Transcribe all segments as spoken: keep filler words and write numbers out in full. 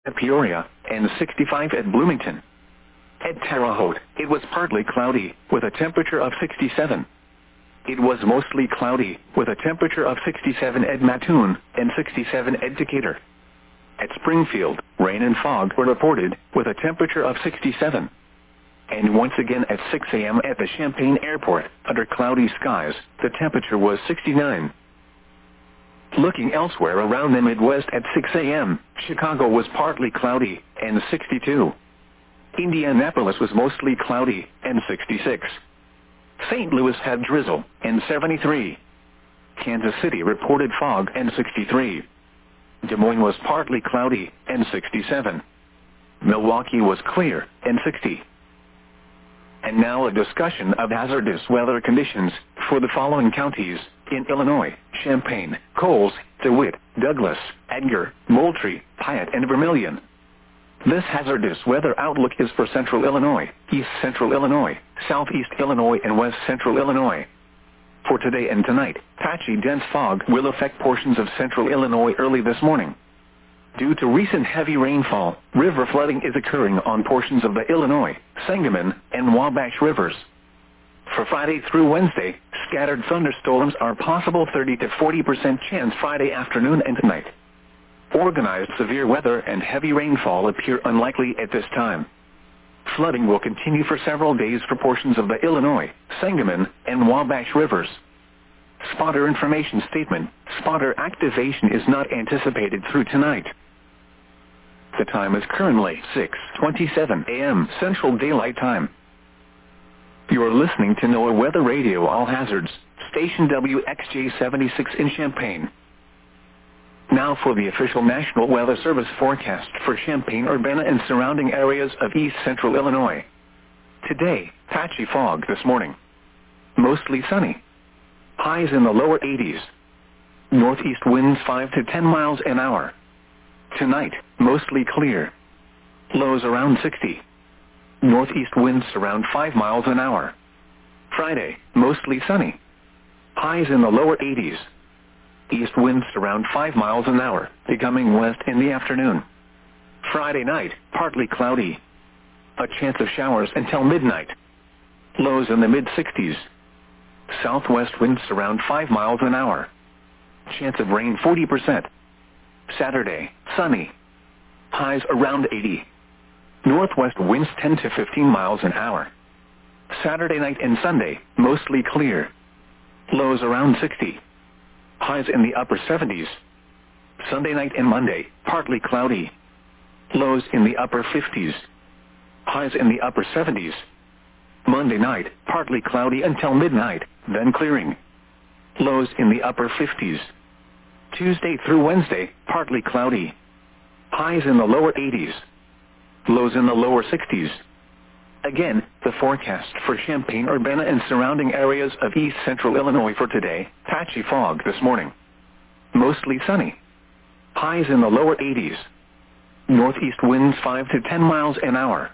at Peoria, and sixty-five at Bloomington. At Terre Haute, it was partly cloudy, with a temperature of sixty-seven. It was mostly cloudy, with a temperature of sixty-seven at Mattoon, and sixty-seven at Decatur. At Springfield, rain and fog were reported, with a temperature of sixty-seven. And once again at six a m at the Champaign Airport, under cloudy skies, the temperature was sixty-nine. Looking elsewhere around the Midwest at six a m, Chicago was partly cloudy, and sixty-two. Indianapolis was mostly cloudy, and sixty-six. Saint Louis had drizzle, and seventy-three. Kansas City reported fog, and sixty-three. Des Moines was partly cloudy, and sixty-seven. Milwaukee was clear, and sixty. And now a discussion of hazardous weather conditions for the following counties in Illinois: Champaign, Coles, DeWitt, Douglas, Edgar, Moultrie, Piatt, and Vermilion. This hazardous weather outlook is for Central Illinois, East Central Illinois, Southeast Illinois, and West Central Illinois. For today and tonight, patchy dense fog will affect portions of Central Illinois early this morning. Due to recent heavy rainfall, river flooding is occurring on portions of the Illinois, Sangamon, and Wabash rivers. For Friday through Wednesday, scattered thunderstorms are possible, thirty to forty percent chance Friday afternoon and tonight. Organized severe weather and heavy rainfall appear unlikely at this time. Flooding will continue for several days for portions of the Illinois, Sangamon, and Wabash rivers. Spotter information statement: spotter activation is not anticipated through tonight. The time is currently six twenty-seven a m Central Daylight Time. You are listening to NOAA Weather Radio All Hazards, station W X J seventy-six in Champaign. Now for the official National Weather Service forecast for Champaign, Urbana, and surrounding areas of East Central Illinois. Today, patchy fog this morning. Mostly sunny. Highs in the lower eighties. Northeast winds five to ten miles an hour. Tonight, mostly clear. Lows around sixty. Northeast winds around five miles an hour. Friday, mostly sunny. Highs in the lower eighties. East winds around five miles an hour, becoming west in the afternoon. Friday night, partly cloudy. A chance of showers until midnight. Lows in the mid-sixties. Southwest winds around five miles an hour. Chance of rain forty percent. Saturday, sunny. Highs around eighty. Northwest winds ten to fifteen miles an hour. Saturday night and Sunday, mostly clear. Lows around sixty. Highs in the upper seventies. Sunday night and Monday, partly cloudy. Lows in the upper fifties. Highs in the upper seventies. Monday night, partly cloudy until midnight, then clearing. Lows in the upper fifties. Tuesday through Wednesday, partly cloudy. Highs in the lower eighties. Lows in the lower sixties. Again, the forecast for Champaign, Urbana, and surrounding areas of East Central Illinois for today: patchy fog this morning. Mostly sunny. Highs in the lower eighties. Northeast winds five to ten miles an hour.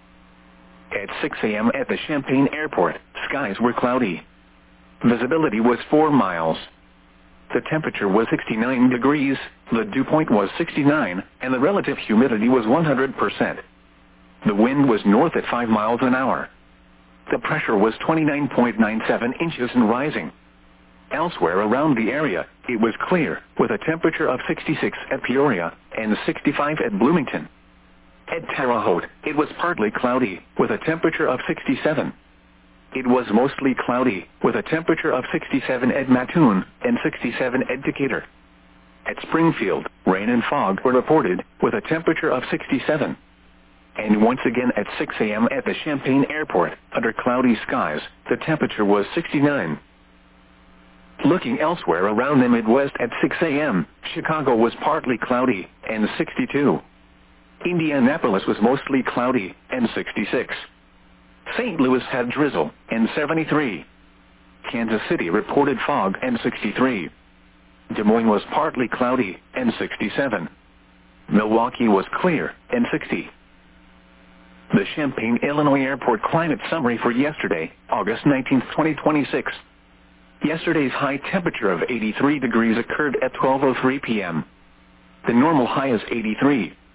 At six a m at the Champaign Airport, skies were cloudy. Visibility was four miles. The temperature was sixty-nine degrees, the dew point was sixty-nine, and the relative humidity was one hundred percent. The wind was north at five miles an hour. The pressure was twenty-nine point nine seven inches and rising. Elsewhere around the area, it was clear, with a temperature of sixty-six at Peoria and sixty-five at Bloomington. At Terre Haute, it was partly cloudy, with a temperature of sixty-seven. It was mostly cloudy, with a temperature of sixty-seven at Mattoon and sixty-seven at Decatur. At Springfield, rain and fog were reported, with a temperature of sixty-seven. And once again at six a m at the Champaign Airport, under cloudy skies, the temperature was sixty-nine. Looking elsewhere around the Midwest at six a m, Chicago was partly cloudy, and sixty-two. Indianapolis was mostly cloudy, and sixty-six. Saint Louis had drizzle, and seventy-three. Kansas City reported fog, and sixty-three. Des Moines was partly cloudy, and sixty-seven. Milwaukee was clear, and sixty. The Champaign, Illinois Airport climate summary for yesterday, August nineteenth, twenty twenty-six. Yesterday's high temperature of eighty-three degrees occurred at twelve oh three p m The normal high is eighty-three.